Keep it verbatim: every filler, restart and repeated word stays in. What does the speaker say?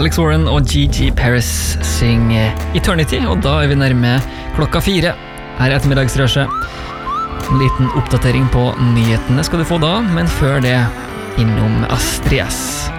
Alex Warren og Gigi Paris synger Eternity, og da er vi nærme klokka fire her i ettermiddagsrøsjet. En liten oppdatering på nyhetene skal du få da, men før det innom Astrid S.